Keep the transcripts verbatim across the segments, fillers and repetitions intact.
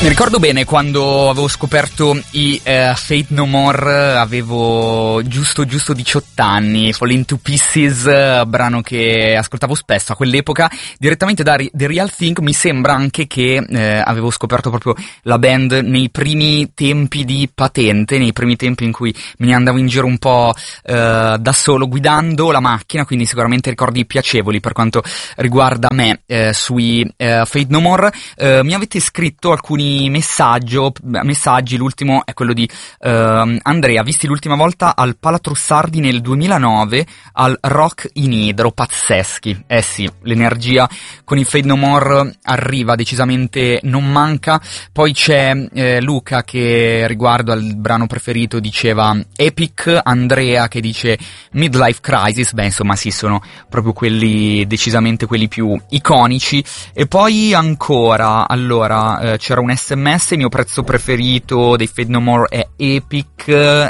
Mi ricordo bene quando avevo scoperto i uh, Faith No More, avevo giusto giusto diciotto anni, Fall Into Pieces, uh, brano che ascoltavo spesso a quell'epoca, direttamente da The Real Thing. Mi sembra anche che uh, avevo scoperto proprio la band nei primi tempi di patente, nei primi tempi in cui me ne andavo in giro un po' uh, da solo guidando la macchina, quindi sicuramente ricordi piacevoli per quanto riguarda me uh, sui uh, Faith No More. Uh, mi avete scritto alcuni Messaggio, messaggi, l'ultimo è quello di uh, Andrea, visti l'ultima volta al Palatrussardi nel duemilanove al Rock in Idro, pazzeschi. Eh sì, l'energia con i Faith No More arriva, decisamente non manca. Poi c'è eh, Luca che riguardo al brano preferito diceva Epic, Andrea che dice Midlife Crisis, beh insomma sì, sono proprio quelli, decisamente quelli più iconici. E poi ancora, allora eh, c'era un S M S, il mio prezzo preferito dei Faith No More è Epic,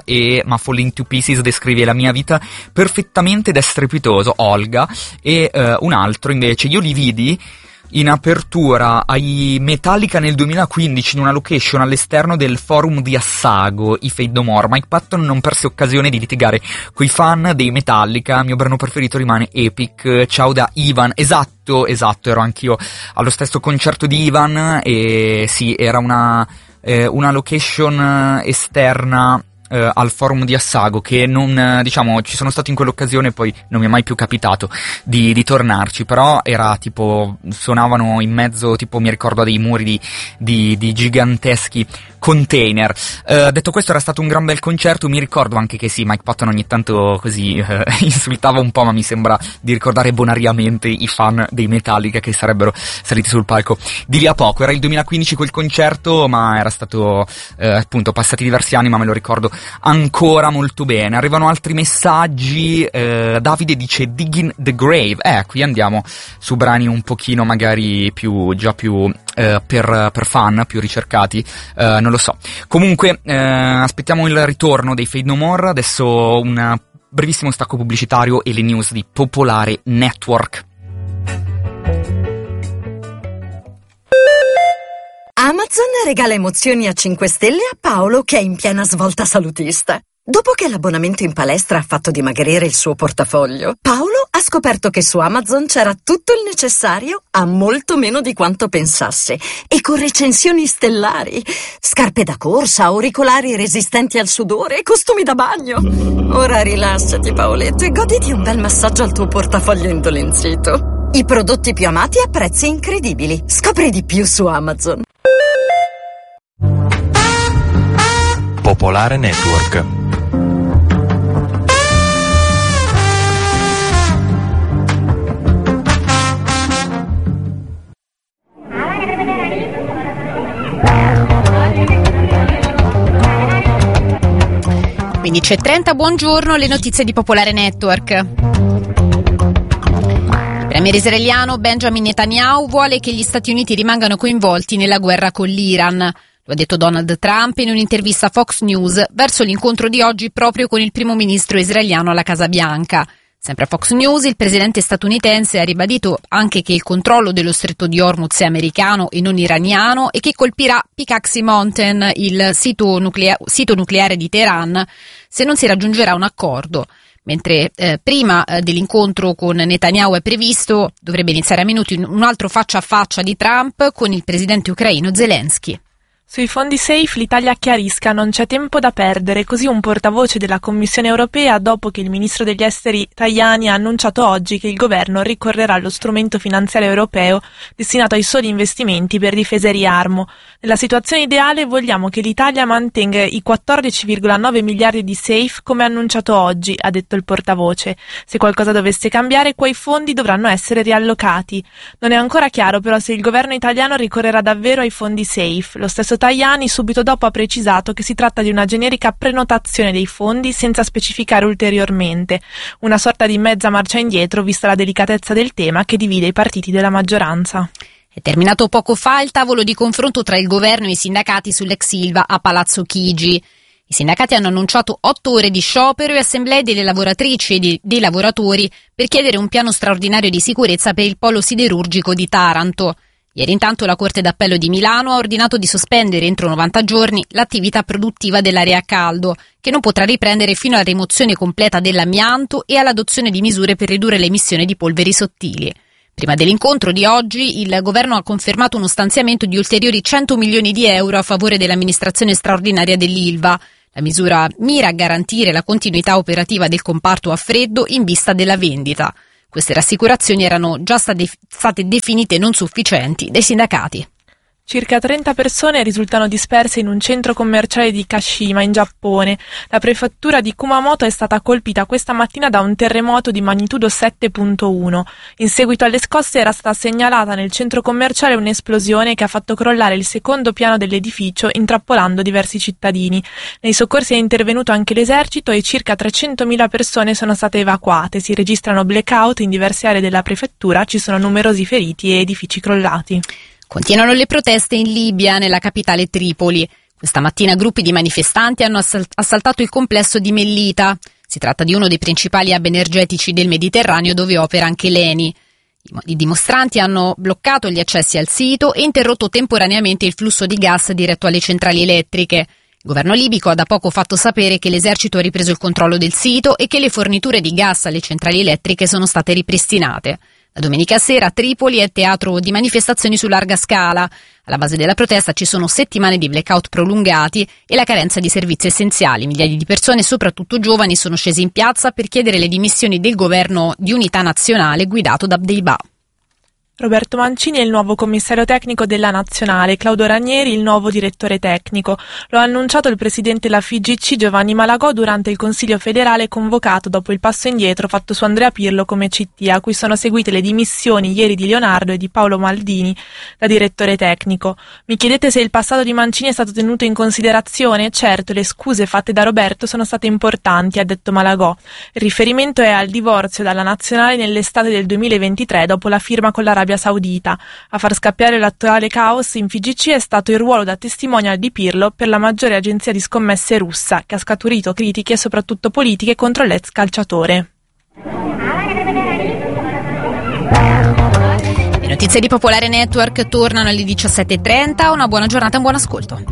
e ma Fall Into Pieces descrive la mia vita perfettamente ed è strepitoso, Olga. E uh, un altro invece, io li vidi in apertura ai Metallica nel duemilaquindici in una location all'esterno del forum di Assago, i Faith No More. Mike Patton non perse occasione di litigare coi fan dei Metallica, il mio brano preferito rimane Epic, ciao da Ivan. Esatto, esatto, ero anch'io allo stesso concerto di Ivan e sì, era una, eh, una location esterna Uh, al forum di Assago che non, uh, diciamo, ci sono stato in quell'occasione e poi non mi è mai più capitato di, di tornarci, però era tipo, suonavano in mezzo, tipo mi ricordo a dei muri di, di, di giganteschi container. Uh, detto questo, era stato un gran bel concerto. Mi ricordo anche che sì, Mike Patton ogni tanto così uh, insultava un po', ma mi sembra di ricordare bonariamente i fan dei Metallica che sarebbero saliti sul palco di lì a poco. Era il duemilaquindici quel concerto, ma era stato uh, appunto passati diversi anni, ma me lo ricordo ancora molto bene. Arrivano altri messaggi. eh, Davide dice Digging the Grave. Eh, qui andiamo su brani un pochino magari più, già più eh, per, per fan, più ricercati, eh, non lo so. Comunque eh, aspettiamo il ritorno dei Faith No More. Adesso un brevissimo stacco pubblicitario e le news di Popolare Network. Amazon regala emozioni a cinque stelle a Paolo che è in piena svolta salutista. Dopo che l'abbonamento in palestra ha fatto dimagrire il suo portafoglio, Paolo ha scoperto che su Amazon c'era tutto il necessario a molto meno di quanto pensasse e con recensioni stellari. Scarpe da corsa, auricolari resistenti al sudore e costumi da bagno. Ora rilassati Paoletto e goditi un bel massaggio al tuo portafoglio indolenzito. I prodotti più amati a prezzi incredibili. Scopri di più su Amazon. Popolare Network. quindici e trenta, buongiorno, le notizie di Popolare Network. Il premier israeliano Benjamin Netanyahu vuole che gli Stati Uniti rimangano coinvolti nella guerra con l'Iran. Lo ha detto Donald Trump in un'intervista a Fox News verso l'incontro di oggi proprio con il primo ministro israeliano alla Casa Bianca. Sempre a Fox News il presidente statunitense ha ribadito anche che il controllo dello stretto di Hormuz è americano e non iraniano e che colpirà Pikaksi Mountain, il sito, nuclea- sito nucleare di Teheran, se non si raggiungerà un accordo. Mentre eh, prima eh, dell'incontro con Netanyahu è previsto, dovrebbe iniziare a minuti un altro faccia a faccia di Trump con il presidente ucraino Zelensky. Sui fondi SAFE l'Italia chiarisca, non c'è tempo da perdere, così un portavoce della Commissione europea dopo che il ministro degli esteri Tajani ha annunciato oggi che il governo ricorrerà allo strumento finanziario europeo destinato ai soli investimenti per difesa e riarmo. Nella situazione ideale vogliamo che l'Italia mantenga i quattordici virgola nove miliardi di SAFE come annunciato oggi, ha detto il portavoce. Se qualcosa dovesse cambiare, quei fondi dovranno essere riallocati. Non è ancora chiaro però se il governo italiano ricorrerà davvero ai fondi SAFE. Lo stesso Tajani subito dopo ha precisato che si tratta di una generica prenotazione dei fondi senza specificare ulteriormente, una sorta di mezza marcia indietro vista la delicatezza del tema che divide i partiti della maggioranza. È terminato poco fa il tavolo di confronto tra il governo e i sindacati sull'ex Ilva a Palazzo Chigi. I sindacati hanno annunciato otto ore di sciopero e assemblee delle lavoratrici e dei lavoratori per chiedere un piano straordinario di sicurezza per il polo siderurgico di Taranto. Ieri intanto la Corte d'Appello di Milano ha ordinato di sospendere entro novanta giorni l'attività produttiva dell'area a caldo, che non potrà riprendere fino alla rimozione completa dell'amianto e all'adozione di misure per ridurre l'emissione di polveri sottili. Prima dell'incontro di oggi il governo ha confermato uno stanziamento di ulteriori cento milioni di euro a favore dell'amministrazione straordinaria dell'Ilva. La misura mira a garantire la continuità operativa del comparto a freddo in vista della vendita. Queste rassicurazioni erano già state, state definite non sufficienti dai sindacati. Circa trenta persone risultano disperse in un centro commerciale di Kashima, in Giappone. La prefettura di Kumamoto è stata colpita questa mattina da un terremoto di magnitudo sette virgola uno. In seguito alle scosse era stata segnalata nel centro commerciale un'esplosione che ha fatto crollare il secondo piano dell'edificio, intrappolando diversi cittadini. Nei soccorsi è intervenuto anche l'esercito e circa trecentomila persone sono state evacuate. Si registrano blackout in diverse aree della prefettura, ci sono numerosi feriti e edifici crollati. Continuano le proteste in Libia, nella capitale Tripoli. Questa mattina gruppi di manifestanti hanno assaltato il complesso di Mellita. Si tratta di uno dei principali hub energetici del Mediterraneo dove opera anche l'Eni. I dimostranti hanno bloccato gli accessi al sito e interrotto temporaneamente il flusso di gas diretto alle centrali elettriche. Il governo libico ha da poco fatto sapere che l'esercito ha ripreso il controllo del sito e che le forniture di gas alle centrali elettriche sono state ripristinate. La domenica sera Tripoli è teatro di manifestazioni su larga scala. Alla base della protesta ci sono settimane di blackout prolungati e la carenza di servizi essenziali. Migliaia di persone, soprattutto giovani, sono scesi in piazza per chiedere le dimissioni del governo di unità nazionale guidato da Abdel-Bah. Roberto Mancini è il nuovo commissario tecnico della Nazionale, Claudio Ranieri il nuovo direttore tecnico. Lo ha annunciato il presidente della F I G C Giovanni Malagò durante il Consiglio federale convocato dopo il passo indietro fatto su Andrea Pirlo come C T, a cui sono seguite le dimissioni ieri di Leonardo e di Paolo Maldini da direttore tecnico. Mi chiedete se il passato di Mancini è stato tenuto in considerazione? Certo, le scuse fatte da Roberto sono state importanti, ha detto Malagò. Il riferimento è al divorzio dalla Nazionale nell'estate del duemilaventitré dopo la firma con l'Arabia Saudita. A far scappiare l'attuale caos in F I G C è stato il ruolo da testimonial di Pirlo per la maggiore agenzia di scommesse russa, che ha scaturito critiche soprattutto politiche contro l'ex calciatore. Le notizie di Popolare Network tornano alle diciassette e trenta. Una buona giornata e un buon ascolto.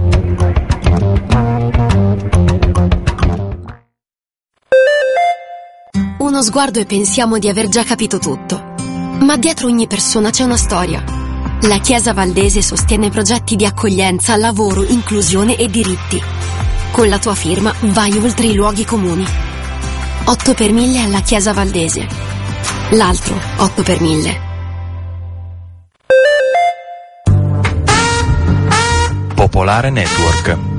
Uno sguardo e pensiamo di aver già capito tutto. Ma dietro ogni persona c'è una storia. La Chiesa Valdese sostiene progetti di accoglienza, lavoro, inclusione e diritti. Con la tua firma vai oltre i luoghi comuni. otto per mille alla Chiesa Valdese. L'altro otto per mille. Popolare Network.